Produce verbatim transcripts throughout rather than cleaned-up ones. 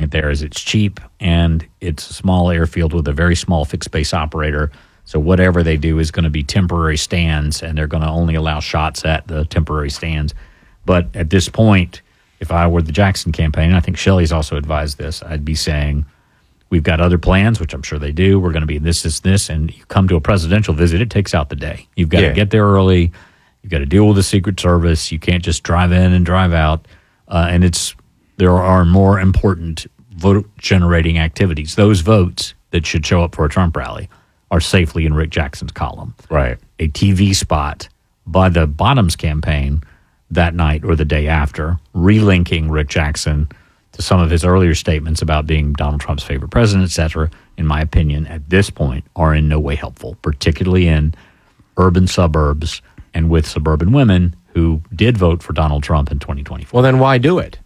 it there is it's cheap and it's a small airfield with a very small fixed base operator. So whatever they do is going to be temporary stands, and they're going to only allow shots at the temporary stands. But at this point, if I were the Jackson campaign, and I think Shelley's also advised this, I'd be saying, we've got other plans, which I'm sure they do. We're going to be this, this, this, and you come to a presidential visit, it takes out the day. You've got yeah. to get there early. You've got to deal with the Secret Service. You can't just drive in and drive out. Uh, and it's there are more important vote-generating activities. Those votes that should show up for a Trump rally are safely in Rick Jackson's column. Right. A T V spot by the Bottoms campaign that night or the day after, relinking Rick Jackson to some of his earlier statements about being Donald Trump's favorite president, et cetera, in my opinion, at this point, are in no way helpful, particularly in urban suburbs and with suburban women who did vote for Donald Trump in twenty twenty-four. Well, then why do it?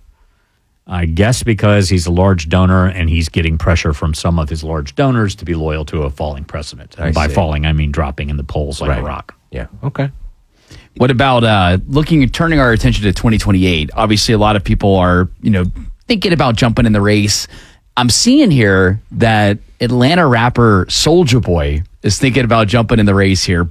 I guess because he's a large donor and he's getting pressure from some of his large donors to be loyal to a falling president. And by see. falling, I mean dropping in the polls like right. a rock. Yeah, okay. What about uh, looking at turning our attention to twenty twenty-eight? Obviously, a lot of people are, you know, thinking about jumping in the race. I'm seeing here that Atlanta rapper Soulja Boy is thinking about jumping in the race here.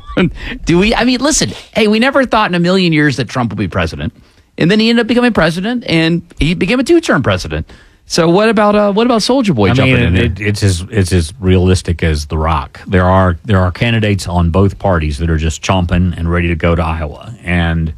Do we? I mean, listen, hey, we never thought in a million years that Trump would be president. And then he ended up becoming president, and he became a two-term president. So what about uh, what about Soulja Boy I jumping mean, in? It, it's as it's as realistic as The Rock. There are there are candidates on both parties that are just chomping and ready to go to Iowa. And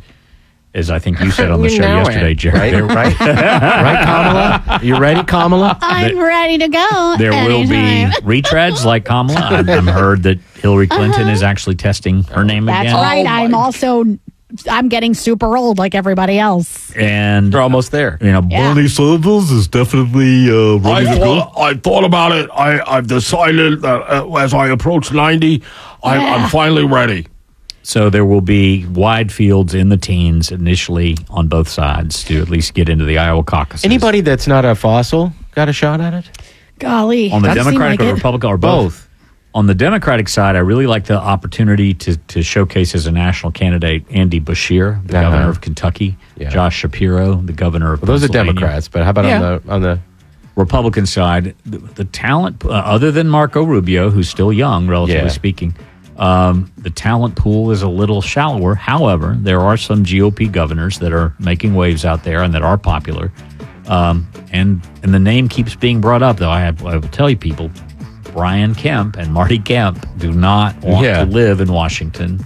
as I think you said on the show yesterday, Jared, right, right, right, Kamala, you ready, Kamala? I'm there, ready to go. There anytime. will be retreads like Kamala. I'm, I'm heard that Hillary Clinton uh-huh. is actually testing her name That's again. That's right. Oh, I'm also. I'm getting super old like everybody else. And they're almost there. You know, yeah. Bernie Sanders is definitely uh, ready I to thought, go. I thought about it. I, I've decided that uh, as I approach ninety, I, Yeah. I'm finally ready. So there will be wide fields in the teens initially on both sides to at least get into the Iowa caucuses. Anybody that's not a fossil got a shot at it? Golly. On the doesn't Democratic seem or like it. Republican or both? both. On the Democratic side, I really like the opportunity to, to showcase as a national candidate Andy Beshear, the uh-huh. governor of Kentucky, yeah. Josh Shapiro, the governor of well, those are Pennsylvania. Democrats, but how about yeah. on the on the Republican side, the, the talent, uh, other than Marco Rubio, who's still young, relatively yeah. speaking, um, the talent pool is a little shallower. However, there are some G O P governors that are making waves out there and that are popular. Um, and and the name keeps being brought up, though. I, have, I will tell you, people, Brian Kemp and Marty Kemp do not want yeah. to live in Washington,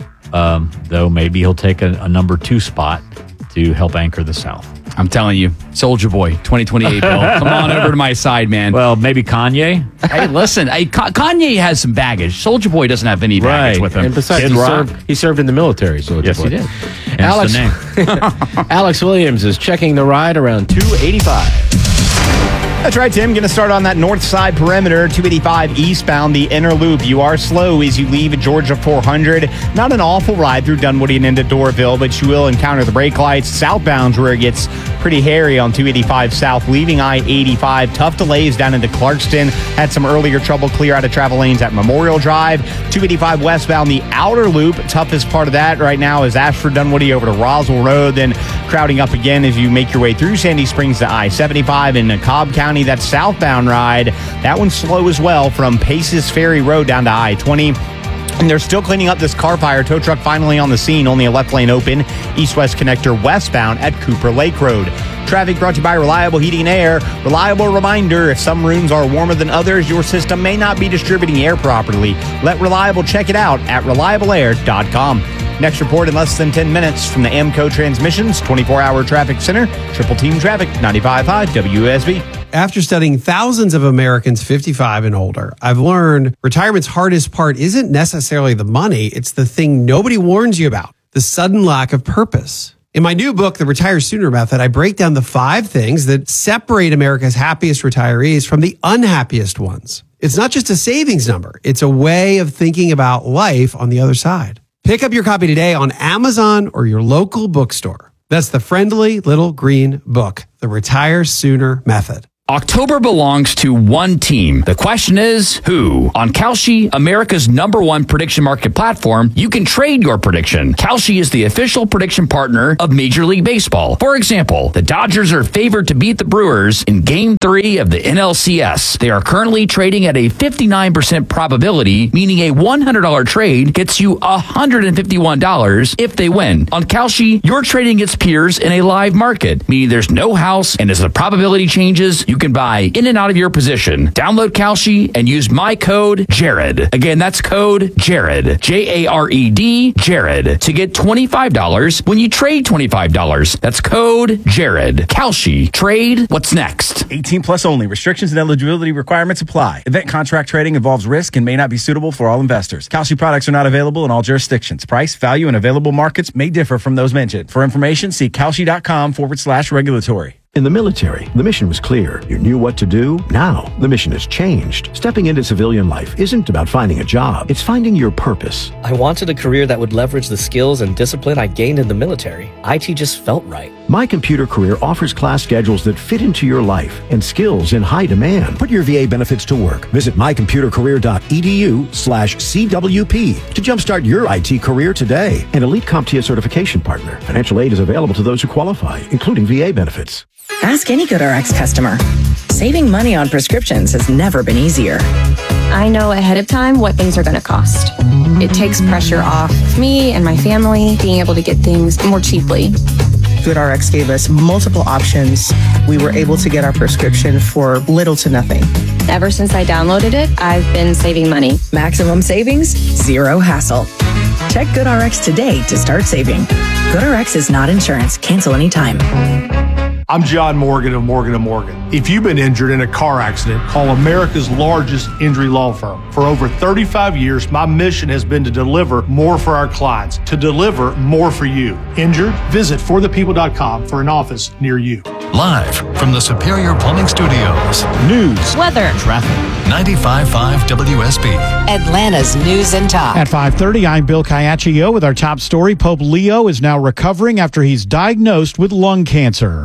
um, though maybe he'll take a, a number two spot to help anchor the South. I'm telling you, Soulja Boy, twenty twenty-eight, Bill. Come on over to my side, man. Well, maybe Kanye. Hey, listen, hey, Ka- Kanye has some baggage. Soulja Boy doesn't have any baggage Right. with him. and besides, Kid he Rock. served, he served in the military. So Yes, he did. Hence Alex, the name. Alex Williams is checking the ride around two eighty-five. That's right, Tim. Going to start on that north side perimeter, two eighty-five eastbound, the inner loop. You are slow as you leave at Georgia four hundred. Not an awful ride through Dunwoody and into Doraville, but you will encounter the brake lights. Southbound's where it gets pretty hairy on two eighty-five south, leaving I eighty-five. Tough delays down into Clarkston. Had some earlier trouble clear out of travel lanes at Memorial Drive. two eighty-five westbound, the outer loop. Toughest part of that right now is Ashford Dunwoody over to Roswell Road, then crowding up again as you make your way through Sandy Springs to I seventy-five in Cobb County. That southbound ride, that one's slow as well from Paces Ferry Road down to I twenty. And they're still cleaning up this car fire. Tow truck finally on the scene. Only a left lane open. East-west connector westbound at Cooper Lake Road. Traffic brought to you by Reliable Heating and Air. Reliable reminder, if some rooms are warmer than others, your system may not be distributing air properly. Let Reliable check it out at reliable air dot com. Next report in less than ten minutes from the AMCO Transmissions twenty-four hour Traffic Center. Triple Team Traffic, ninety-five point five W S B. After studying thousands of Americans fifty-five and older, I've learned retirement's hardest part isn't necessarily the money. It's the thing nobody warns you about, the sudden lack of purpose. In my new book, The Retire Sooner Method, I break down the five things that separate America's happiest retirees from the unhappiest ones. It's not just a savings number. It's a way of thinking about life on the other side. Pick up your copy today on Amazon or your local bookstore. That's the friendly little green book, The Retire Sooner Method. October belongs to one team. The question is, who? On Kalshi, America's number one prediction market platform, you can trade your prediction. Kalshi is the official prediction partner of Major League Baseball. For example, the Dodgers are favored to beat the Brewers in Game three of the N L C S. They are currently trading at a fifty-nine percent probability, meaning a one hundred dollars trade gets you one hundred fifty-one dollars if they win. On Kalshi, you're trading against peers in a live market, meaning there's no house, and as the probability changes, you can buy in and out of your position. Download Kalshi and use my code Jared. Again, that's code Jared, J A R E D, Jared, to get twenty-five dollars when you trade twenty-five dollars. That's code Jared. Kalshi. Trade. What's next? eighteen plus only. Restrictions and eligibility requirements apply. Event contract trading involves risk and may not be suitable for all investors. Kalshi products are not available in all jurisdictions. Price, value, and available markets may differ from those mentioned. For information, see kalshi.com forward slash regulatory. In the military, the mission was clear. You knew what to do. Now, the mission has changed. Stepping into civilian life isn't about finding a job. It's finding your purpose. I wanted a career that would leverage the skills and discipline I gained in the military. I T just felt right. My Computer Career offers class schedules that fit into your life and skills in high demand. Put your V A benefits to work. Visit mycomputercareer.edu slash CWP to jumpstart your I T career today. An Elite CompTIA certification partner. Financial aid is available to those who qualify, including V A benefits. Ask any GoodRx customer. Saving money on prescriptions has never been easier. I know ahead of time what things are going to cost. It takes pressure off me and my family being able to get things more cheaply. GoodRx gave us multiple options. We were able to get our prescription for little to nothing. Ever since I downloaded it, I've been saving money. Maximum savings, zero hassle. Check GoodRx today to start saving. GoodRx is not insurance. Cancel anytime. I'm John Morgan of Morgan and Morgan. If you've been injured in a car accident, call America's largest injury law firm. For over thirty-five years, my mission has been to deliver more for our clients, to deliver more for you. Injured? Visit for the people dot com for an office near you. Live from the Superior Plumbing Studios. News, weather, traffic. ninety-five point five W S B. Atlanta's News and Talk. At five thirty, I'm Bill Caiaccio with our top story. Pope Leo is now recovering after he's diagnosed with lung cancer.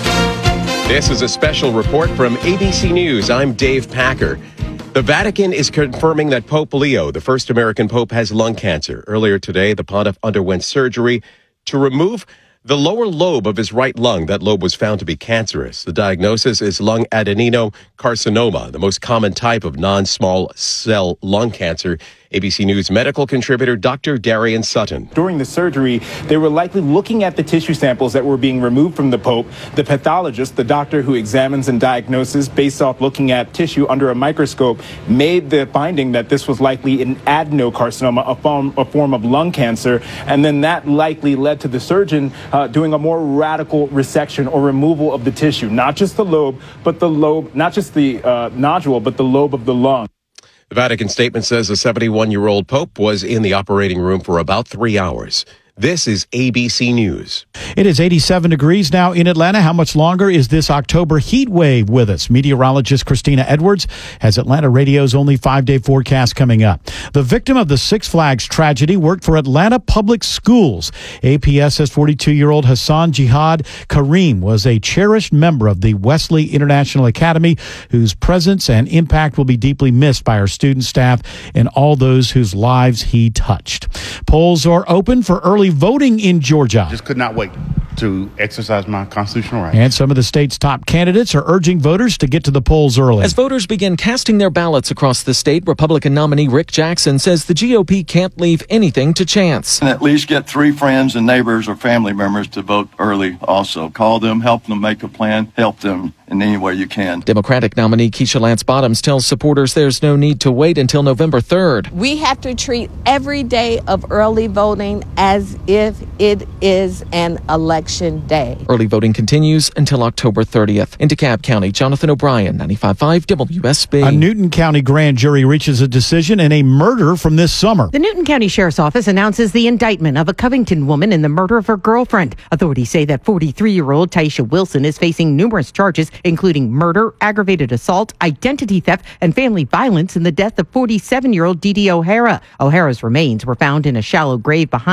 This is a special report from A B C News. I'm Dave Packer. The Vatican is confirming that Pope Leo, the first American pope, has lung cancer. Earlier today, the pontiff underwent surgery to remove the lower lobe of his right lung. That lobe was found to be cancerous. The diagnosis is lung adenocarcinoma, the most common type of non-small cell lung cancer. A B C News medical contributor Doctor Darian Sutton. During the surgery, they were likely looking at the tissue samples that were being removed from the Pope. The pathologist, the doctor who examines and diagnoses based off looking at tissue under a microscope, made the finding that this was likely an adenocarcinoma, a form, a form of lung cancer. And then that likely led to the surgeon uh, doing a more radical resection or removal of the tissue, not just the lobe, but the lobe, not just the uh, nodule, but the lobe of the lung. The Vatican statement says the seventy-one-year-old Pope was in the operating room for about three hours. This is A B C News. It is eighty-seven degrees now in Atlanta. How much longer is this October heat wave with us? Meteorologist Christina Edwards has Atlanta Radio's only five-day forecast coming up. The victim of the Six Flags tragedy worked for Atlanta Public Schools. A P S says forty-two-year-old Hassan Jihad Kareem was a cherished member of the Wesley International Academy, whose presence and impact will be deeply missed by our student, staff, and all those whose lives he touched. Polls are open for early voting in Georgia. Just could not wait to exercise my constitutional right. And some of the state's top candidates are urging voters to get to the polls early. As voters begin casting their ballots across the state, Republican nominee Rick Jackson says the G O P can't leave anything to chance. And at least get three friends and neighbors or family members to vote early also. Call them, help them make a plan, help them in any way you can. Democratic nominee Keisha Lance Bottoms tells supporters there's no need to wait until November third. We have to treat every day of early voting as if it is an election day. Early voting continues until October thirtieth. In DeKalb County, Jonathan O'Brien, ninety-five point five W S B. A Newton County grand jury reaches a decision in a murder from this summer. The Newton County Sheriff's Office announces the indictment of a Covington woman in the murder of her girlfriend. Authorities say that forty-three-year-old Taisha Wilson is facing numerous charges, including murder, aggravated assault, identity theft, and family violence in the death of forty-seven-year-old Dee Dee O'Hara. O'Hara's remains were found in a shallow grave behind Wilson's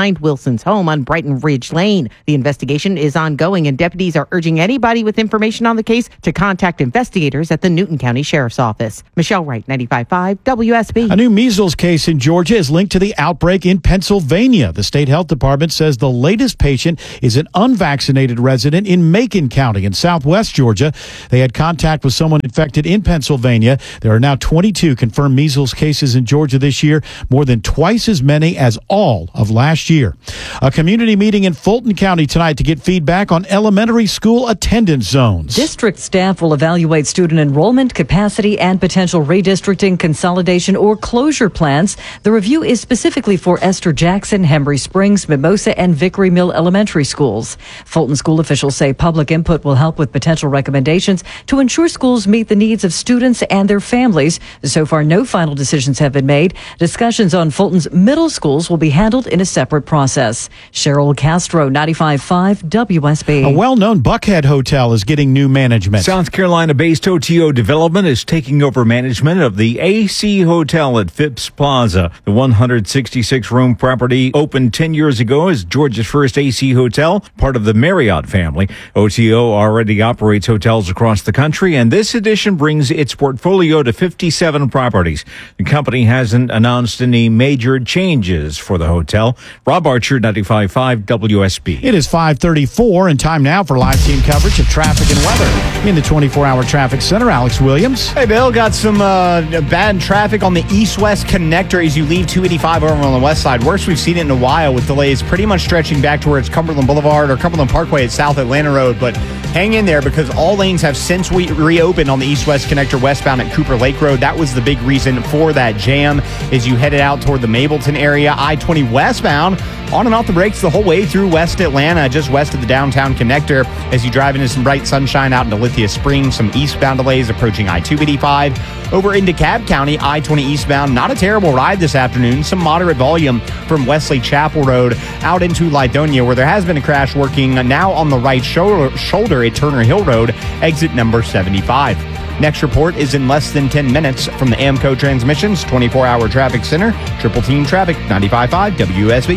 Wilson's home on Brighton Ridge Lane. The investigation is ongoing, and deputies are urging anybody with information on the case to contact investigators at the Newton County Sheriff's Office. Michelle Wright, ninety-five point five W S B. A new measles case in Georgia is linked to the outbreak in Pennsylvania. The state health department says the latest patient is an unvaccinated resident in Macon County in southwest Georgia. They had contact with someone infected in Pennsylvania. There are now twenty-two confirmed measles cases in Georgia this year, more than twice as many as all of last year. A community meeting in Fulton County tonight to get feedback on elementary school attendance zones. District staff will evaluate student enrollment, capacity, and potential redistricting, consolidation, or closure plans. The review is specifically for Esther Jackson, Hembry Springs, Mimosa, and Vickery Mill elementary schools. Fulton school officials say public input will help with potential recommendations to ensure schools meet the needs of students and their families. So far, no final decisions have been made. Discussions on Fulton's middle schools will be handled in a separate process. Cheryl Castro, ninety-five point five W S B. A well-known Buckhead hotel is getting new management. South Carolina-based O T O Development is taking over management of the A C Hotel at Phipps Plaza. The one hundred sixty-six room property opened ten years ago as Georgia's first A C hotel, part of the Marriott family. O T O already operates hotels across the country, and this addition brings its portfolio to fifty-seven properties. The company hasn't announced any major changes for the hotel. Rob Archer, ninety-five point five W S B. It is five thirty-four, and time now for live team coverage of traffic and weather. In the twenty-four hour traffic center, Alex Williams. Hey, Bill, got some uh, bad traffic on the east-west connector as you leave two eighty-five over on the west side. Worst we've seen it in a while, with delays pretty much stretching back towards Cumberland Boulevard or Cumberland Parkway at South Atlanta Road. But hang in there, because all lanes have since we reopened on the east-west connector westbound at Cooper Lake Road. That was the big reason for that jam as you headed out toward the Mableton area. I twenty westbound, on and off the brakes the whole way through West Atlanta, just west of the downtown connector as you drive into some bright sunshine out into Lithia Springs. Some eastbound delays approaching I two eighty-five. Over into Cobb County, I twenty eastbound. Not a terrible ride this afternoon. Some moderate volume from Wesley Chapel Road out into Lidonia, where there has been a crash working now on the right shoulder, shoulder at Turner Hill Road, exit number seventy-five. Next report is in less than ten minutes from the AMCO Transmissions twenty-four hour Traffic Center. Triple Team Traffic, ninety-five point five W S B.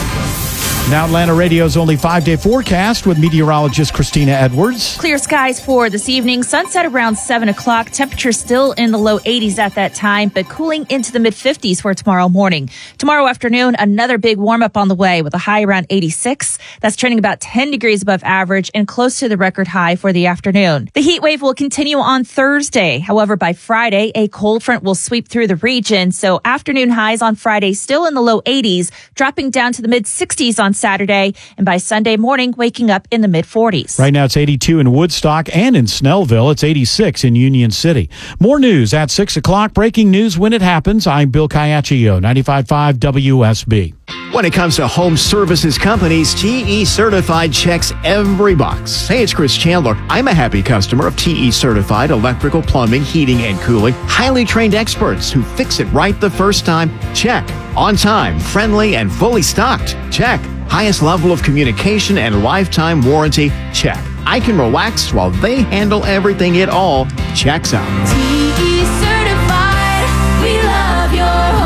Now Atlanta Radio's only five-day forecast with meteorologist Christina Edwards. Clear skies for this evening. Sunset around seven o'clock. Temperature still in the low eighties at that time, but cooling into the mid-fifties for tomorrow morning. Tomorrow afternoon, another big warm-up on the way with a high around eighty-six. That's trending about ten degrees above average and close to the record high for the afternoon. The heat wave will continue on Thursday. However, by Friday, a cold front will sweep through the region, so afternoon highs on Friday still in the low eighties, dropping down to the mid-sixties on Saturday, and by Sunday morning, waking up in the mid-forties. Right now, it's eighty-two in Woodstock, and in Snellville, it's eighty-six in Union City. More news at six o'clock. Breaking news when it happens. I'm Bill Caiaccio, ninety-five point five W S B. When it comes to home services companies, T E Certified checks every box. Hey, it's Chris Chandler. I'm a happy customer of T E Certified electrical, plumbing, heating, and cooling. Highly trained experts who fix it right the first time. Check. On time, friendly, and fully stocked. Check. Highest level of communication and lifetime warranty. Check. I can relax while they handle everything. It all checks out. T E Certified, we love your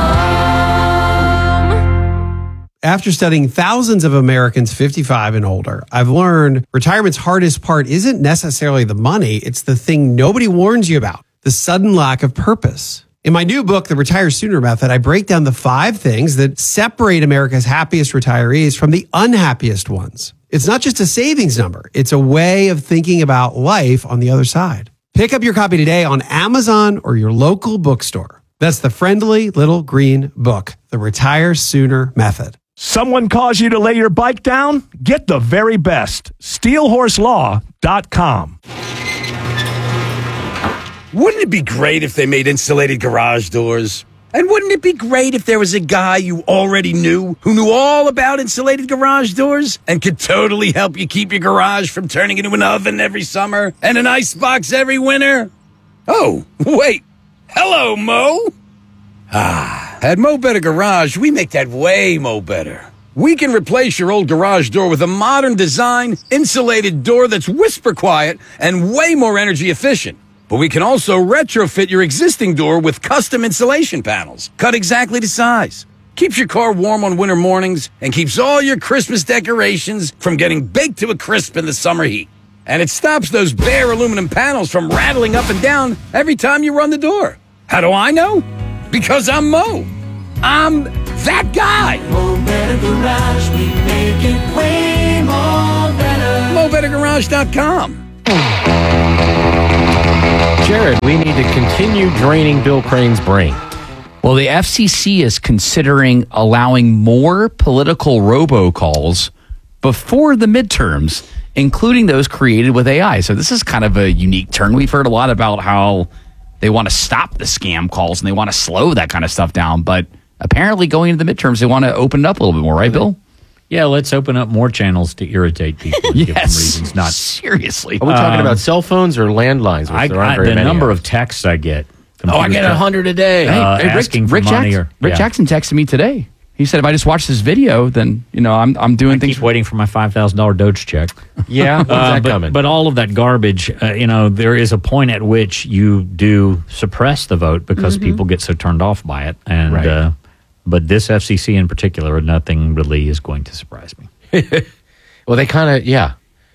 home. After studying thousands of Americans fifty-five and older, I've learned retirement's hardest part isn't necessarily the money, it's the thing nobody warns you about, the sudden lack of purpose. In my new book, The Retire Sooner Method, I break down the five things that separate America's happiest retirees from the unhappiest ones. It's not just a savings number. It's a way of thinking about life on the other side. Pick up your copy today on Amazon or your local bookstore. That's the friendly little green book, The Retire Sooner Method. Someone calls you to lay your bike down? Get the very best. steel horse law dot com. Wouldn't it be great if they made insulated garage doors? And wouldn't it be great if there was a guy you already knew who knew all about insulated garage doors and could totally help you keep your garage from turning into an oven every summer and an icebox every winter? Oh, wait. Hello, Mo. Ah, at Mo Better Garage, we make that way mo better. We can replace your old garage door with a modern design, insulated door that's whisper quiet and way more energy efficient. But we can also retrofit your existing door with custom insulation panels, cut exactly to size. keeps your car warm on winter mornings, and keeps all your Christmas decorations from getting baked to a crisp in the summer heat. And it stops those bare aluminum panels from rattling up and down every time you run the door. How do I know? Because I'm Mo. I'm that guy. Mo Better Garage, we make it way more better. Mo Better Garage dot com. Jared, we need to continue draining Bill Crane's brain. Well, the F C C is considering allowing more political robocalls before the midterms, including those created with A I. So this is kind of a unique turn. We've heard a lot about how they want to stop the scam calls and they want to slow that kind of stuff down. But apparently going into the midterms, they want to open it up a little bit more, right, Bill? Yeah, let's open up more channels to irritate people. And yes, give them reasons not. Seriously. Are we talking Um, about cell phones or landlines? I, There aren't I, very the many number of. of texts I get. Oh, I get a a hundred a day. Uh, Hey, hey, Rick, asking for Rick money Jackson, or Rick yeah. Jackson texted me today. He said, if I just watch this video, then, you know, I'm I'm doing I things. keep waiting for my five thousand dollars Doge check. Yeah, when's that but, coming? But all of that garbage, uh, you know, there is a point at which you do suppress the vote because Mm-hmm. people get so turned off by it. And Right. uh, but this F C C in particular, nothing really is going to surprise me. Well, they kind of, yeah.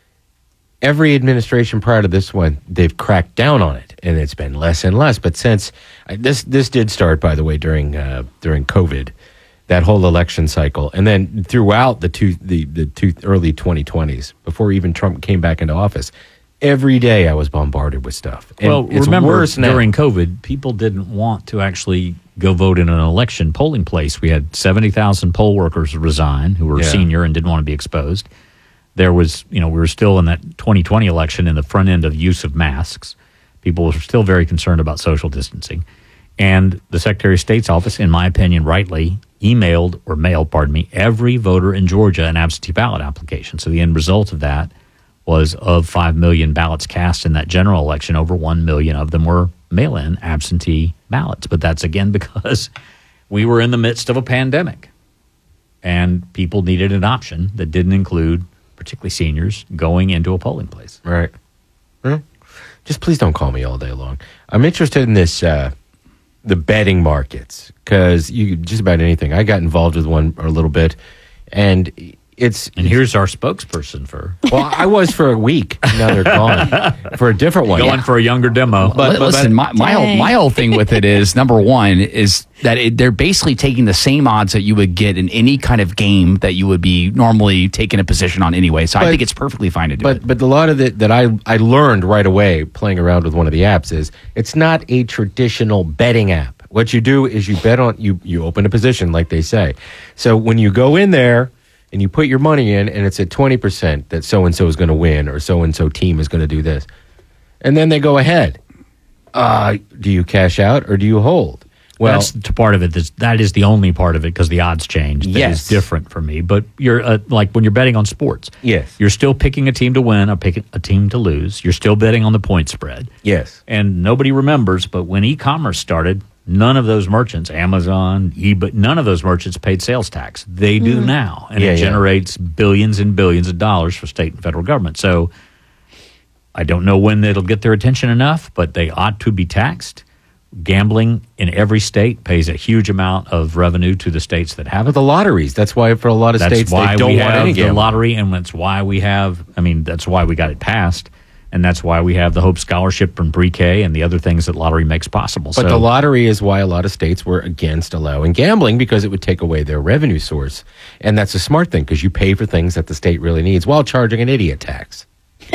Every administration prior to this one, they've cracked down on it, and it's been less and less. But since uh, this, this did start, by the way, during uh, during COVID, that whole election cycle, and then throughout the two the the two early twenty twenties, before even Trump came back into office, every day I was bombarded with stuff. And well, it's remember, worse now. during COVID, people didn't want to actually go vote in an election polling place. We had seventy thousand poll workers resign who were Yeah. senior and didn't want to be exposed. There was, you know, we were still in that twenty twenty election in the front end of use of masks. People were still very concerned about social distancing. And the Secretary of State's office, in my opinion, rightly emailed or mailed, pardon me, every voter in Georgia an absentee ballot application. So the end result of that was of five million ballots cast in that general election, over one million of them were mail-in absentee ballots. But that's, again, because we were in the midst of a pandemic and people needed an option that didn't include, particularly seniors, going into a polling place. Right. Well, just please don't call me all day long. I'm interested in this, uh, the betting markets, because you just about anything. I got involved with one a little bit, and it's and here's our spokesperson for. Well, I was for a week. Now they're gone for a different one. Going for a younger demo. But, but listen, my my whole, my whole thing with it is, number one, is that it, they're basically taking the same odds that you would get in any kind of game that you would be normally taking a position on anyway. So But- I think it's perfectly fine to do But it. but a lot of it that I I learned right away playing around with one of the apps is it's not a traditional betting app. What you do is you bet on you you open a position like they say. So when you go in there and you put your money in and it's at twenty percent that so and so is going to win or so and so team is going to do this, and then they go ahead. Uh, do you cash out or do you hold? Well, That's the part of it. That's, that is the only part of it because the odds change. That Yes. is different for me. But you're uh, like when you're betting on sports. Yes. You're still picking a team to win or picking a team to lose. You're still betting on the point spread. Yes. And nobody remembers, but when e-commerce started, none of those merchants, Amazon, eBay, none of those merchants paid sales tax. They do Mhm. now. And Yeah, it yeah. generates billions and billions of dollars for state and federal government. So I don't know when it'll get their attention enough, but they ought to be taxed. Gambling in every state pays a huge amount of revenue to the states that have it. the lotteries. That's why for a lot of That's states why they don't we want have any the gambling. lottery, and that's why we have. I mean, that's why we got it passed, and that's why we have the Hope Scholarship from pre-K and the other things that lottery makes possible. But so, the lottery is why a lot of states were against allowing gambling because it would take away their revenue source. And that's a smart thing because you pay for things that the state really needs while charging an idiot tax.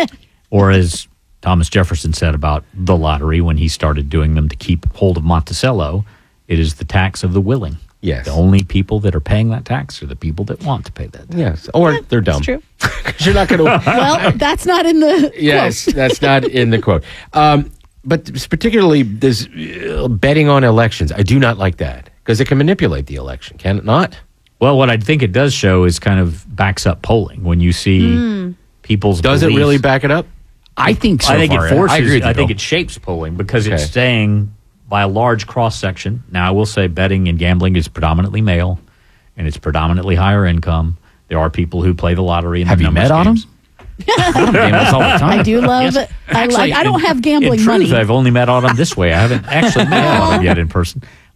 or as Thomas Jefferson said about the lottery when he started doing them to keep hold of Monticello, it is the tax of the willing. Yes. The only people that are paying that tax are the people that want to pay that tax. Yes. Or they're dumb. That's true. You're not going to. Well, that's not in the Yes, quote. that's not in the quote. Um, but particularly this uh, betting on elections, I do not like that because it can manipulate the election, can it not? Well, what I think it does show is kind of backs up polling when you see Mm. people's Does it beliefs. really back it up? I think so I think far. it forces. I agree with you, I think Bill. it shapes polling because Okay. it's saying by a large cross section. Now, I will say betting and gambling is predominantly male, and it's predominantly higher income. There are people who play the lottery. And Have you met Autumn? Gambles all the time. I do love Yes. it. I Actually, like. I don't in- have gambling in truth, money. I've only met Autumn this way. I haven't actually met Autumn yet in person.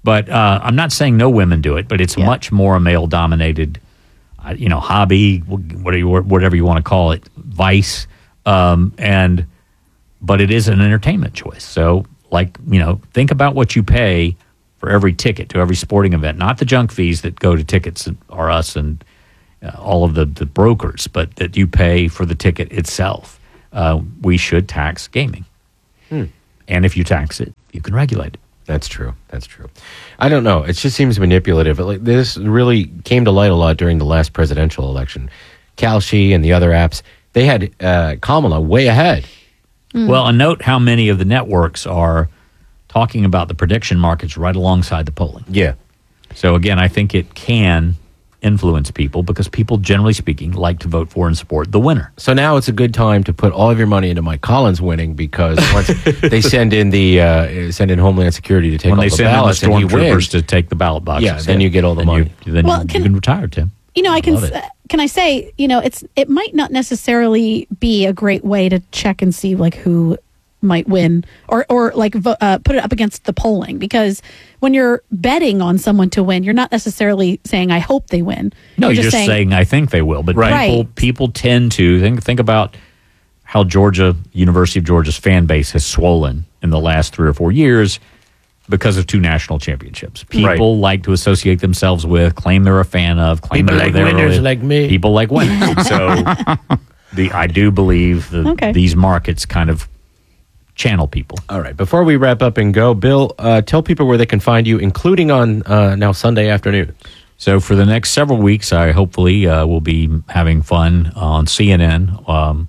But uh, I'm not saying no women do it, but it's Yeah. much more a male-dominated, uh, you know, hobby, whatever you, whatever you want to call it, vice, um, and but it is an entertainment choice. So, like, you know, think about what you pay for every ticket to every sporting event, not the junk fees that go to tickets or us and uh, all of the, the brokers, but that you pay for the ticket itself. Uh, we should tax gaming. Hmm. And if you tax it, you can regulate it. That's true. That's true. I don't know. It just seems manipulative. Like, this really came to light a lot during the last presidential election. Kalshi and the other apps, they had uh, Kamala way ahead. Mm. Well, and note how many of the networks are talking about the prediction markets right alongside the polling. Yeah. So again, I think it can influence people because people, generally speaking, like to vote for and support the winner. So now it's a good time to put all of your money into Mike Collins winning, because once they send in the uh, send in Homeland Security to take when all they the send ballots in the and he stormtroopers wins, to take the ballot boxes, yeah, then you get all the then money. You, then Well, you, can- you can retire, Tim. You know, I can love it. s- can I say, you know, it's it might not necessarily be a great way to check and see like who might win or or like vo- uh, put it up against the polling, because when you're betting on someone to win, you're not necessarily saying I hope they win. No, you're, just saying, I think they will. But Right. people people tend to think think about how Georgia, University of Georgia's fan base has swollen in the last three or four years because of two national championships. People like to associate themselves with, claim they're a fan of, claim People they're like there winners early. like me. People like winners. So the I do believe that Okay. these markets kind of channel people. All right. Before we wrap up and go, Bill, uh, tell people where they can find you, including on uh, now Sunday afternoons. So for the next several weeks, I hopefully uh, will be having fun on C N N, um,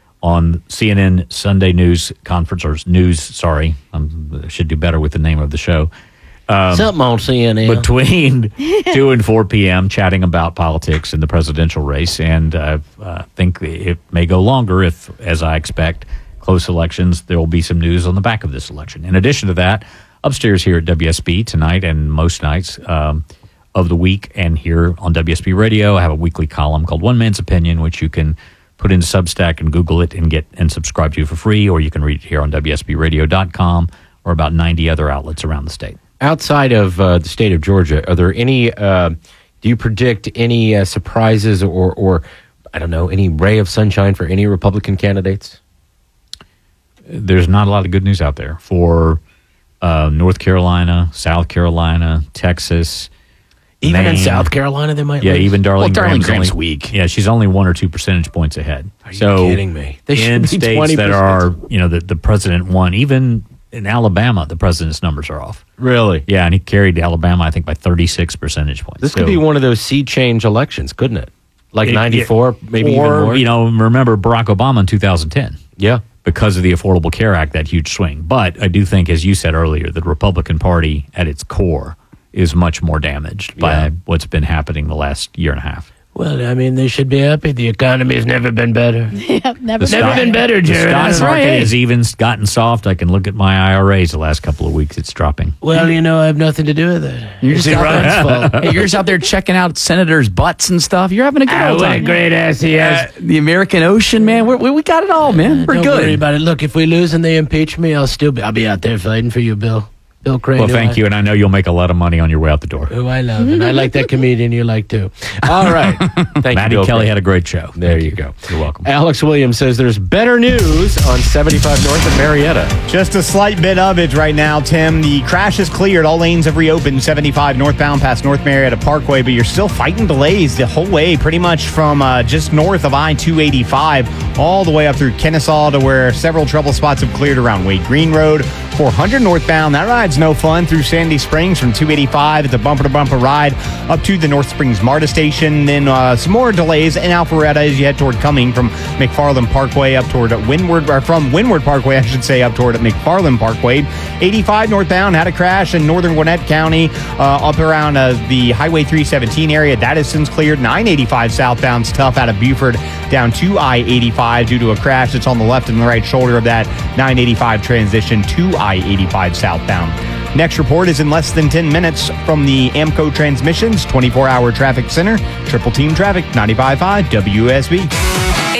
on C N N Sunday News Conference, or news, sorry. I'm- I should do better with the name of the show. Um, Something on C N N. Between two and four p.m., chatting about politics and the presidential race. And I uh, think it may go longer if, as I expect, close elections, there will be some news on the back of this election. In addition to that, upstairs here at W S B tonight and most nights um, of the week, and here on W S B Radio, I have a weekly column called One Man's Opinion, which you can put into Substack and Google it and get and subscribe to for free, or you can read it here on W S B radio dot com or about ninety other outlets around the state. Outside of uh, the state of Georgia, are there any, uh, do you predict any uh, surprises or, or, I don't know, any ray of sunshine for any Republican candidates? There's not a lot of good news out there for uh, North Carolina, South Carolina, Texas. Even in Maine. South Carolina, they might Yeah, lose? even Darlene, Well, Darlene Graham's, Graham's only, weak. Yeah, she's only one or two percentage points ahead. Are you so kidding me? They should in be states twenty percent. that are, you know, the, the president won, even in Alabama, the president's numbers are off. Really? Yeah, and he carried Alabama, I think, by thirty-six percentage points. This So- could be one of those sea change elections, couldn't it? Like It- ninety-four, it- maybe or, even more? you know, remember Barack Obama in two thousand ten. Yeah. Because of the Affordable Care Act, that huge swing. But I do think, as you said earlier, the Republican Party at its core is much more damaged by Yeah. what's been happening the last year and a half. Well, I mean, they should be happy. The economy has never been better. Yeah, never, The stock- been better, The Jared. stock That's market right. has even gotten soft. I can look at my I R As the last couple of weeks. It's dropping. Well, you know, I have nothing to do with it. You're just, It's out Ron's there, fault. Hey, you're just out there checking out senators' butts and stuff. You're having a good Ah, old what a time. great ass he has. Uh, the American Ocean, man. We're, we we got it all, man. We're Don't good. worry about it. Look, if we lose and they impeach me, I'll still be. I'll be out there fighting for you, Bill. Bill Crane. Well, who thank I- you, and I know you'll make a lot of money on your way out the door. Who I love, and I like that comedian you like too. All right, thank Maddie you, Bill Kelly Crane. had a great show. There you go. You're welcome. Alex Williams says there's better news on seventy-five North of Marietta. Just a slight bit of it right now, Tim. The crash is cleared. All lanes have reopened. seventy-five northbound past North Marietta Parkway, but you're still fighting delays the whole way, pretty much from uh, just north of I two eighty-five all the way up through Kennesaw to where several trouble spots have cleared around Wade Green Road. four hundred northbound, that ride's no fun through Sandy Springs from two eighty-five. It's a bumper-to-bumper ride up to the North Springs MARTA station. Then uh, some more delays in Alpharetta as you head toward Cumming from McFarland Parkway up toward Windward, or from Windward Parkway, I should say, up toward McFarland Parkway. eighty-five northbound had a crash in northern Gwinnett County uh, up around uh, the Highway three seventeen area. That has since cleared. nine eighty-five southbound's tough out of Buford down to I eighty-five due to a crash that's on the left and the right shoulder of that nine eighty-five transition to I eighty-five southbound. Next report is in less than ten minutes from the Amco Transmissions twenty-four hour traffic center. Triple Team Traffic, ninety-five point five W S B. It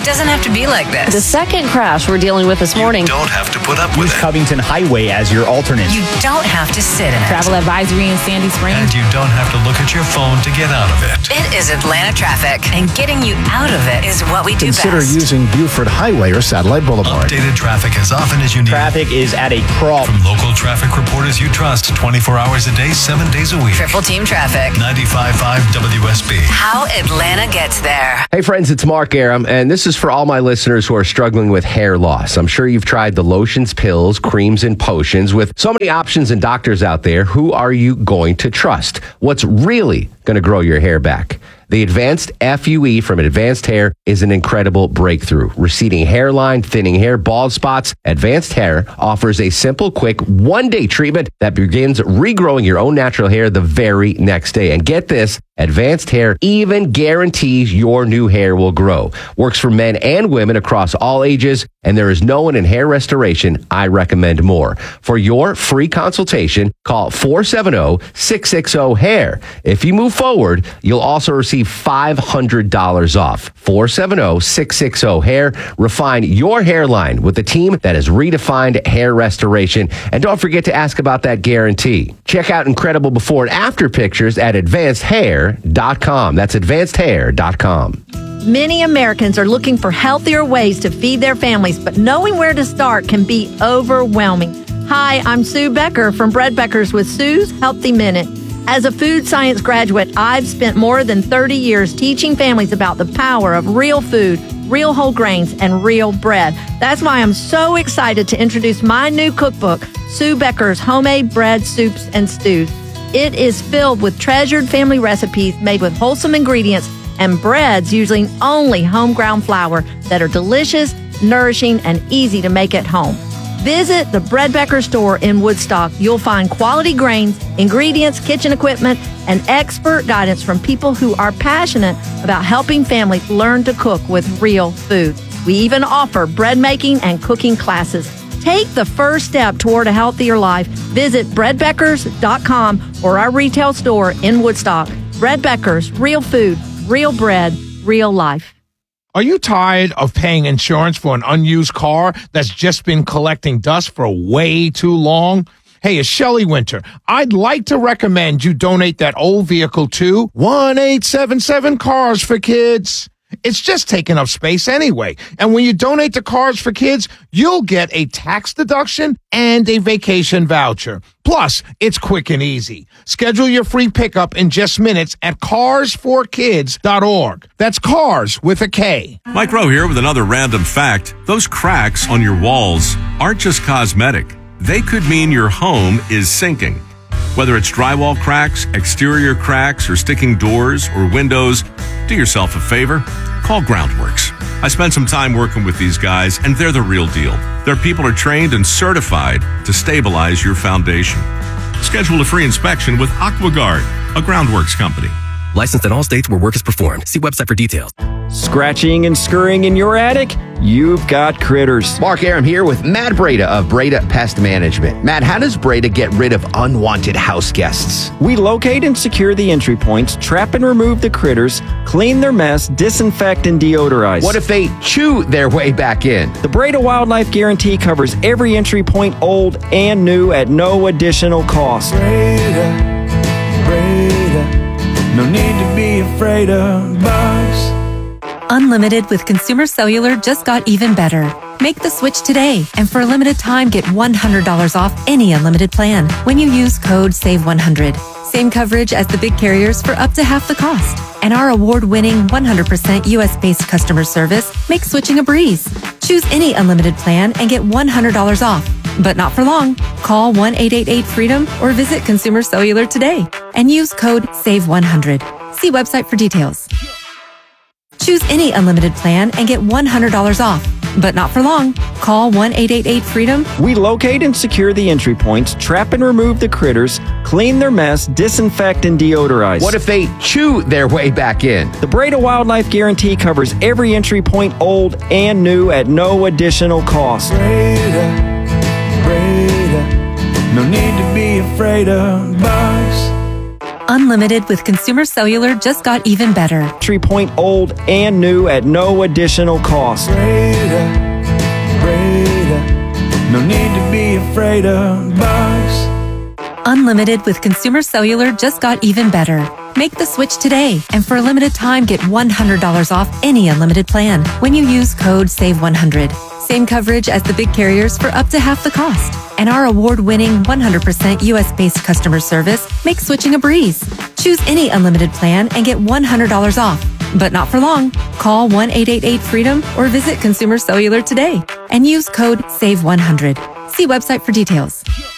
doesn't have to be like this. The second crash we're dealing with this morning. You don't have to put up with Use it. Covington Highway as your alternate. You don't have to sit in it. Travel advisory in Sandy Springs. And you don't have to look at your phone to get out of it. It is Atlanta traffic, and getting you out of it is what we do Consider best. using Buford Highway or Satellite Boulevard. Updated traffic as often as you need. Traffic is at a crawl. From local traffic reporters you trust twenty-four hours a day, seven days a week. Triple team traffic. ninety-five point five W S B. How Atlanta gets there. Hey friends, it's Mark Aram, and this is for all my listeners who are struggling with hair loss. I'm sure you've tried the lotions, pills, creams, and potions. With so many options and doctors out there, who are you going to trust? What's really going to grow your hair back? The Advanced F U E from Advanced Hair is an incredible breakthrough. Receding hairline, thinning hair, bald spots, Advanced Hair offers a simple, quick, one-day treatment that begins regrowing your own natural hair the very next day. And get this, Advanced Hair even guarantees your new hair will grow. Works for men and women across all ages, and there is no one in hair restoration I recommend more. For your free consultation, call four seven zero, six six zero, hair. If you move forward, you'll also receive five hundred dollars off. four seven zero, six six zero, hair. Refine your hairline with a team that has redefined hair restoration. And don't forget to ask about that guarantee. Check out incredible before and after pictures at advanced hair dot com. That's advanced hair dot com. Many Americans are looking for healthier ways to feed their families, but knowing where to start can be overwhelming. Hi, I'm Sue Becker from Bread Beckers with Sue's Healthy Minute. As a food science graduate, I've spent more than thirty years teaching families about the power of real food, real whole grains, and real bread. That's why I'm so excited to introduce my new cookbook, Sue Becker's Homemade Bread, Soups, and Stews. It is filled with treasured family recipes made with wholesome ingredients and breads using only home ground flour that are delicious, nourishing, and easy to make at home. Visit the Bread Becker store in Woodstock. You'll find quality grains, ingredients, kitchen equipment, and expert guidance from people who are passionate about helping families learn to cook with real food. We even offer bread making and cooking classes. Take the first step toward a healthier life. Visit bread beckers dot com or our retail store in Woodstock. Bread Beckers, real food, real bread, real life. Are you tired of paying insurance for an unused car that's just been collecting dust for way too long? Hey, it's Shelley Winter. I'd like to recommend you donate that old vehicle to one eight seven seven Cars for Kids. It's just taking up space anyway. And when you donate to Cars for Kids, you'll get a tax deduction and a vacation voucher. Plus, it's quick and easy. Schedule your free pickup in just minutes at cars for kids dot org. That's cars with a K. Mike Rowe here with another random fact. Those cracks on your walls aren't just cosmetic. They could mean your home is sinking. Whether it's drywall cracks, exterior cracks, or sticking doors or windows, do yourself a favor. Call Groundworks. I spent some time working with these guys, and they're the real deal. Their people are trained and certified to stabilize your foundation. Schedule a free inspection with AquaGuard, a Groundworks company. Licensed in all states where work is performed. See website for details. Scratching and scurrying in your attic? You've got critters. Mark Aram here with Matt Breda of Breda Pest Management. Matt, how does Breda get rid of unwanted house guests? We locate and secure the entry points, trap and remove the critters, clean their mess, disinfect and deodorize. What if they chew their way back in? The Breda Wildlife Guarantee covers every entry point, old and new, at no additional cost. Breda, Breda, no need to be afraid of bugs. Unlimited with Consumer Cellular just got even better. Make the switch today, and for a limited time, get one hundred dollars off any unlimited plan when you use code save one hundred. Same coverage as the big carriers for up to half the cost. And our award-winning one hundred percent U S-based customer service makes switching a breeze. Choose any unlimited plan and get one hundred dollars off. But not for long. Call one eight eight eight freedom or visit Consumer Cellular today and use code save one hundred. See website for details. Choose any unlimited plan and get one hundred dollars off. But not for long. Call one eight eight eight freedom. We locate and secure the entry points, trap and remove the critters, clean their mess, disinfect and deodorize. What if they chew their way back in? The Breda Wildlife Guarantee covers every entry point, old and new, at no additional cost. Breda, Breda, no need to be afraid of bugs. Unlimited with Consumer Cellular just got even better. Entry point old and new at no additional cost. Breda, Breda, no need to be afraid of bugs. Unlimited with Consumer Cellular just got even better. Make the switch today, and for a limited time, get one hundred dollars off any unlimited plan when you use code save one hundred. Same coverage as the big carriers for up to half the cost. And our award-winning one hundred percent U S-based customer service makes switching a breeze. Choose any unlimited plan and get one hundred dollars off. But not for long. Call one eight eight eight freedom or visit Consumer Cellular today and use code save one hundred. See website for details.